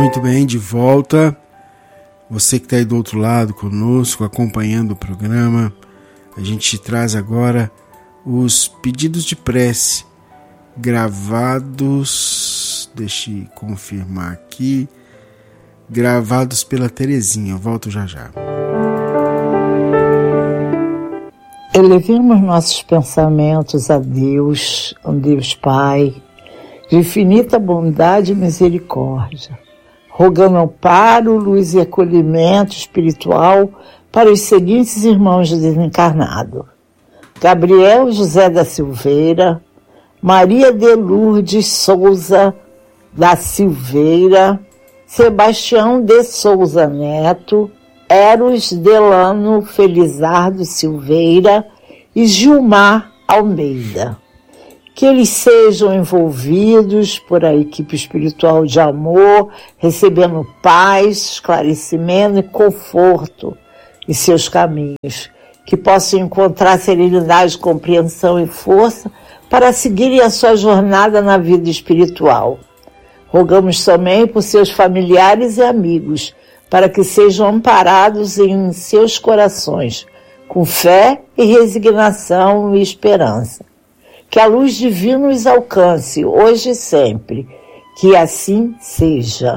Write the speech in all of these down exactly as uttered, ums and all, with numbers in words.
Muito bem, de volta. Você que está aí do outro lado conosco, acompanhando o programa, a gente traz agora os pedidos de prece gravados, deixa eu confirmar aqui, gravados pela Terezinha. Eu volto já já. Elevemos nossos pensamentos a Deus, a Deus Pai, de infinita bondade e misericórdia, rogando amparo, luz e acolhimento espiritual para os seguintes irmãos desencarnados: Gabriel José da Silveira, Maria de Lourdes Souza da Silveira, Sebastião de Souza Neto, Eros Delano Felizardo Silveira e Gilmar Almeida. Que eles sejam envolvidos por a equipe espiritual de amor, recebendo paz, esclarecimento e conforto em seus caminhos. Que possam encontrar serenidade, compreensão e força para seguirem a sua jornada na vida espiritual. Rogamos também por seus familiares e amigos, para que sejam amparados em seus corações, com fé e resignação e esperança. Que a luz divina os alcance, hoje e sempre. Que assim seja.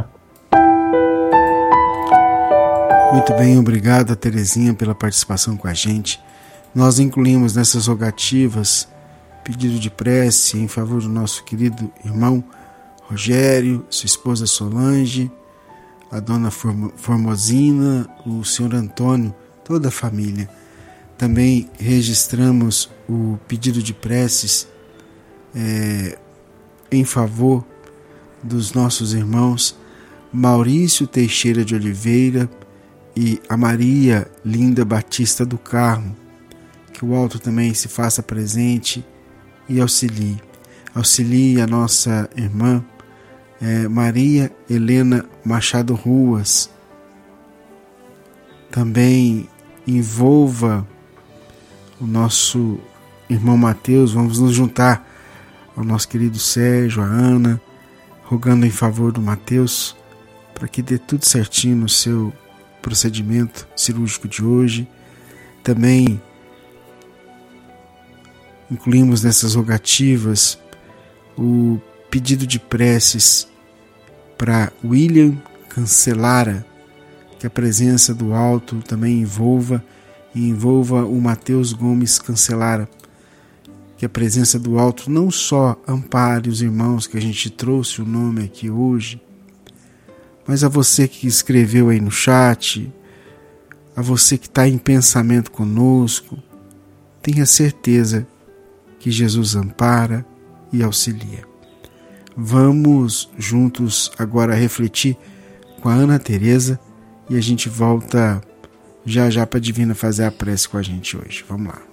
Muito bem, obrigado a Terezinha pela participação com a gente. Nós incluímos nessas rogativas pedido de prece em favor do nosso querido irmão Rogério, sua esposa Solange, a dona Formosina, o senhor Antônio, toda a família. Também registramos o pedido de preces é, em favor dos nossos irmãos Maurício Teixeira de Oliveira e a Maria Linda Batista do Carmo. Que o alto também se faça presente e auxilie. Auxilie a nossa irmã é, Maria Helena Machado Ruas. Também envolva o nosso irmão Mateus. Vamos nos juntar ao nosso querido Sérgio, a Ana, rogando em favor do Mateus, para que dê tudo certinho no seu procedimento cirúrgico de hoje. Também incluímos nessas rogativas o pedido de preces para William Cancelara, que a presença do alto também envolva e envolva o Mateus Gomes Cancelara, que a presença do alto não só ampare os irmãos que a gente trouxe o nome aqui hoje, mas a você que escreveu aí no chat, a você que está em pensamento conosco, tenha certeza que Jesus ampara e auxilia. Vamos juntos agora refletir com a Ana Teresa e a gente volta já já para a Divina fazer a prece com a gente hoje. Vamos lá.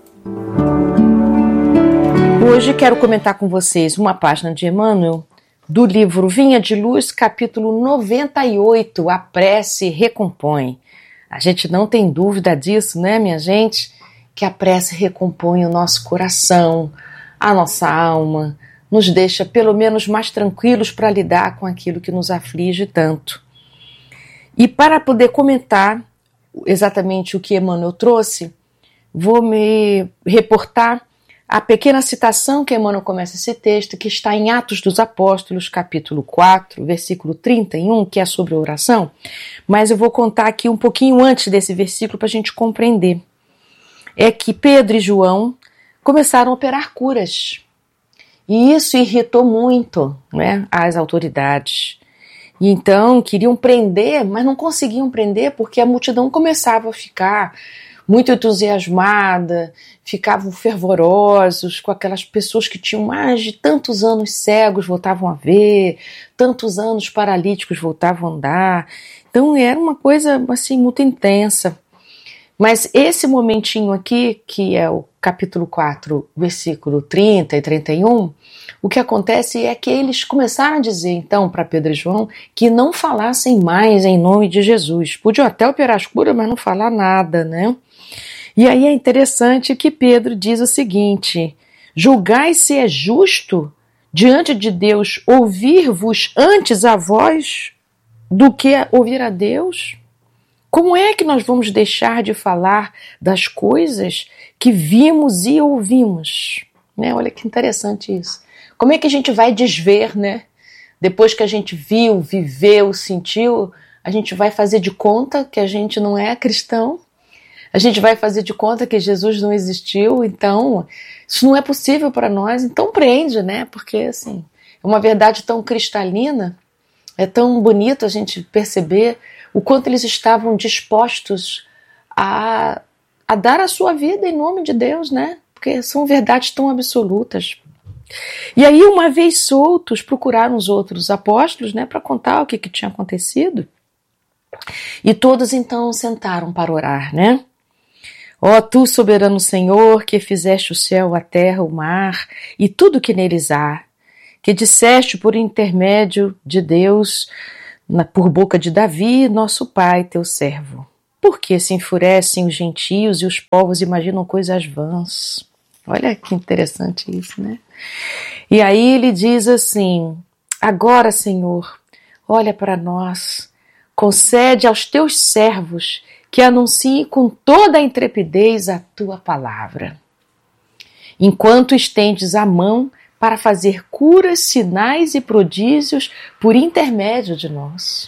Hoje quero comentar com vocês uma página de Emmanuel do livro Vinha de Luz, capítulo noventa e oito, A Prece Recompõe. A gente não tem dúvida disso, né, minha gente? Que a prece recompõe o nosso coração, a nossa alma, nos deixa pelo menos mais tranquilos para lidar com aquilo que nos aflige tanto. E para poder comentar exatamente o que Emmanuel trouxe, vou me reportar a pequena citação que Emmanuel começa esse texto, que está em Atos dos Apóstolos, capítulo quatro, versículo trinta e um, que é sobre a oração, mas eu vou contar aqui um pouquinho antes desse versículo para a gente compreender. É que Pedro e João começaram a operar curas, e isso irritou muito, né, as autoridades. E então queriam prender, mas não conseguiam prender porque a multidão começava a ficar muito entusiasmada, ficavam fervorosos com aquelas pessoas que tinham mais de tantos anos cegos voltavam a ver, tantos anos paralíticos voltavam a andar. Então era uma coisa assim muito intensa. Mas esse momentinho aqui, que é o capítulo quatro, versículo trinta e trinta e um, o que acontece é que eles começaram a dizer então para Pedro e João que não falassem mais em nome de Jesus. Podiam até operar as curas, mas não falar nada, né? E aí é interessante que Pedro diz o seguinte: julgai se é justo diante de Deus ouvir-vos antes a vós do que ouvir a Deus? Como é que nós vamos deixar de falar das coisas que vimos e ouvimos? Né? Olha que interessante isso. Como é que a gente vai desver, né? Depois que a gente viu, viveu, sentiu, a gente vai fazer de conta que a gente não é cristão? A gente vai fazer de conta que Jesus não existiu? Então, isso não é possível para nós. Então prende, né? Porque, assim, é uma verdade tão cristalina, é tão bonito a gente perceber o quanto eles estavam dispostos a, a dar a sua vida em nome de Deus, né? Porque são verdades tão absolutas. E aí, uma vez soltos, procuraram os outros apóstolos, né, para contar o que, que tinha acontecido. E todos então sentaram para orar, né? Ó tu, soberano Senhor, que fizeste o céu, a terra, o mar e tudo que neles há, que disseste por intermédio de Deus, na, por boca de Davi, nosso pai, teu servo. Por que se enfurecem os gentios e os povos imaginam coisas vãs? Olha que interessante isso, né? E aí ele diz assim: agora, Senhor, olha para nós, concede aos teus servos que anunciem com toda a intrepidez a tua palavra, enquanto estendes a mão para fazer curas, sinais e prodígios por intermédio de nós.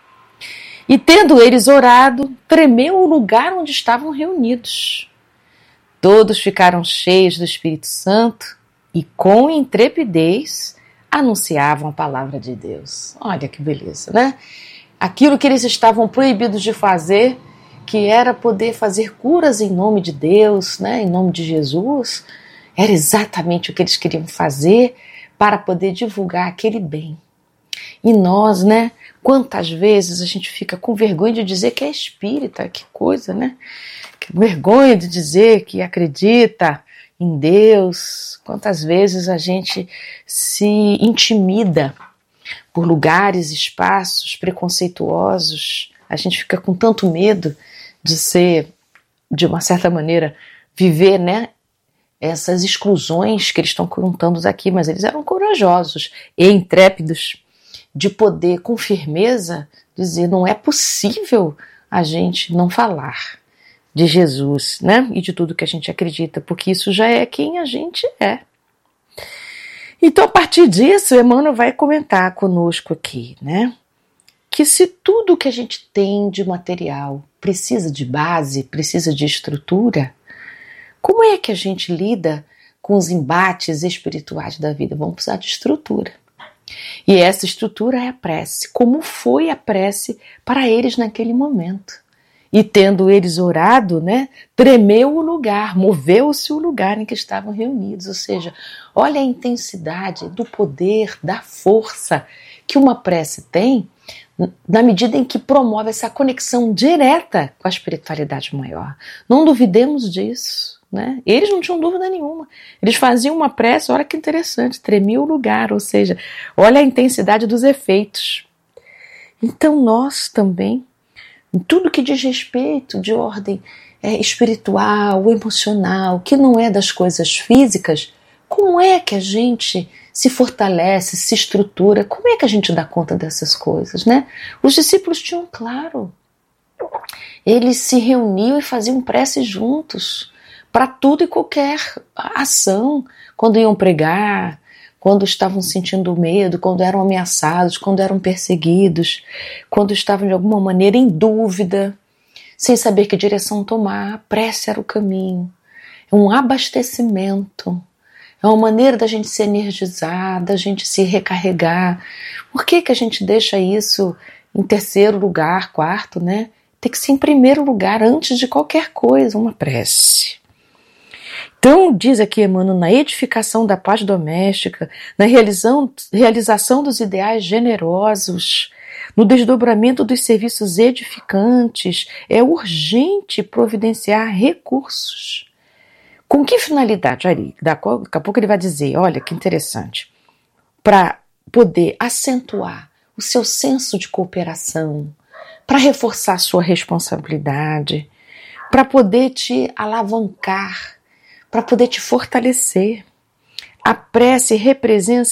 E tendo eles orado, tremeu o lugar onde estavam reunidos. Todos ficaram cheios do Espírito Santo e com intrepidez anunciavam a palavra de Deus. Olha que beleza, né? Aquilo que eles estavam proibidos de fazer, que era poder fazer curas em nome de Deus, né? Em nome de Jesus, era exatamente o que eles queriam fazer para poder divulgar aquele bem. E nós, né? Quantas vezes a gente fica com vergonha de dizer que é espírita, que coisa, né? Que vergonha de dizer que acredita em Deus. Quantas vezes a gente se intimida por lugares, espaços preconceituosos. A gente fica com tanto medo de ser, de uma certa maneira, viver, né? Essas exclusões que eles estão contando aqui, mas eles eram corajosos e intrépidos de poder, com firmeza, dizer: não é possível a gente não falar de Jesus, né? E de tudo que a gente acredita, porque isso já é quem a gente é. Então, a partir disso, Emmanuel vai comentar conosco aqui, né? Que se tudo que a gente tem de material precisa de base, precisa de estrutura, como é que a gente lida com os embates espirituais da vida? Vamos precisar de estrutura. E essa estrutura é a prece. Como foi a prece para eles naquele momento? E tendo eles orado, né, tremeu o lugar, moveu-se o lugar em que estavam reunidos. Ou seja, olha a intensidade do poder, da força que uma prece tem, na medida em que promove essa conexão direta com a espiritualidade maior. Não duvidemos disso. Né? Eles não tinham dúvida nenhuma. Eles faziam uma prece, olha que interessante, tremia o lugar, ou seja, olha a intensidade dos efeitos. Então nós também, em tudo que diz respeito de ordem é, espiritual, emocional, que não é das coisas físicas, como é que a gente se fortalece, se estrutura, como é que a gente dá conta dessas coisas, né? Os discípulos tinham claro, eles se reuniam e faziam prece juntos, para tudo e qualquer ação, quando iam pregar, quando estavam sentindo medo, quando eram ameaçados, quando eram perseguidos, quando estavam de alguma maneira em dúvida, sem saber que direção tomar, a prece era o caminho. É um abastecimento, é uma maneira da gente se energizar, da gente se recarregar. Por que que a gente deixa isso em terceiro lugar, quarto, né? Tem que ser em primeiro lugar, antes de qualquer coisa, uma prece. Então, diz aqui Emmanuel, na edificação da paz doméstica, na realização, realização dos ideais generosos, no desdobramento dos serviços edificantes, é urgente providenciar recursos. Com que finalidade? Daqui a pouco ele vai dizer, olha que interessante, para poder acentuar o seu senso de cooperação, para reforçar sua responsabilidade, para poder te alavancar, para poder te fortalecer. A prece representa,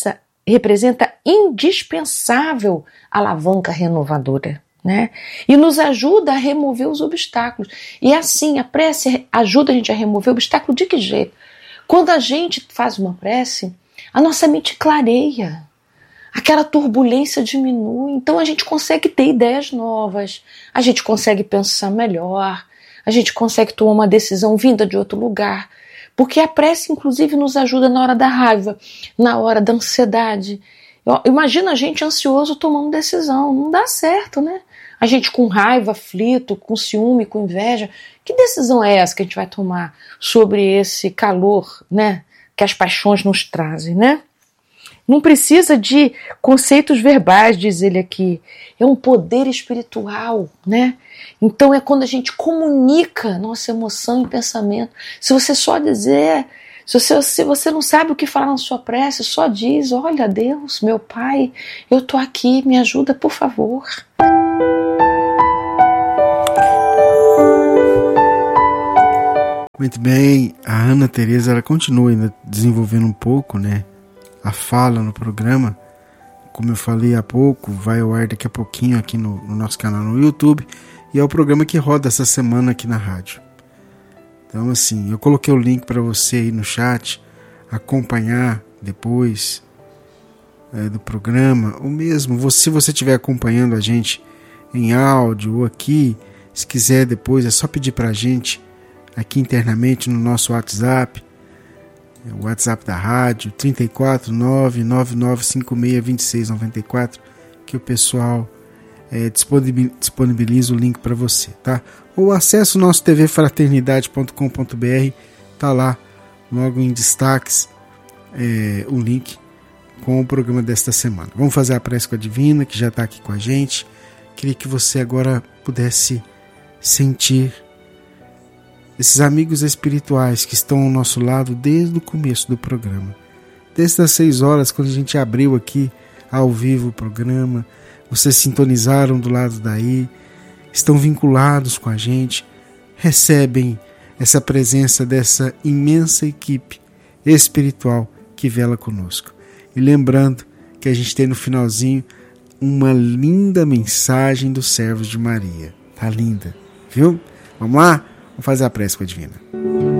representa indispensável alavanca renovadora, né? E nos ajuda a remover os obstáculos. E assim, a prece ajuda a gente a remover o obstáculo de que jeito? Quando a gente faz uma prece, a nossa mente clareia, aquela turbulência diminui, então a gente consegue ter ideias novas, a gente consegue pensar melhor, a gente consegue tomar uma decisão vinda de outro lugar, porque a prece inclusive nos ajuda na hora da raiva, na hora da ansiedade. Imagina a gente ansioso tomando decisão, não dá certo, né? A gente com raiva, aflito, com ciúme, com inveja, que decisão é essa que a gente vai tomar sobre esse calor, né, que as paixões nos trazem, né? Não precisa de conceitos verbais, diz ele aqui. É um poder espiritual, né? Então é quando a gente comunica nossa emoção e pensamento. Se você só dizer, se você, se você não sabe o que falar na sua prece, só diz, olha, Deus, meu Pai, eu tô aqui, me ajuda, por favor. Muito bem, a Ana Tereza, ela continua ainda desenvolvendo um pouco, né, a fala no programa. Como eu falei há pouco, vai ao ar daqui a pouquinho aqui no, no nosso canal no YouTube, e é o programa que roda essa semana aqui na rádio. Então assim, eu coloquei o link para você aí no chat, acompanhar depois é, do programa, ou mesmo você, se você estiver acompanhando a gente em áudio ou aqui, se quiser depois é só pedir para a gente aqui internamente no nosso WhatsApp, o WhatsApp da rádio, trinta e quatro, nove nove nove cinco seis, dois seis nove quatro, que o pessoal é, disponibiliza o link para você, tá? Ou acesse o nosso t v fraternidade ponto com ponto b r, tá lá, logo em destaques, é, o link com o programa desta semana. Vamos fazer a prece com a Divina, que já está aqui com a gente. Queria que você agora pudesse sentir esses amigos espirituais que estão ao nosso lado desde o começo do programa. Desde as seis horas, quando a gente abriu aqui ao vivo o programa, vocês sintonizaram do lado daí, estão vinculados com a gente, recebem essa presença dessa imensa equipe espiritual que vela conosco. E lembrando que a gente tem no finalzinho uma linda mensagem dos servos de Maria. Tá linda, viu? Vamos lá? Vamos fazer a prece com a Divina.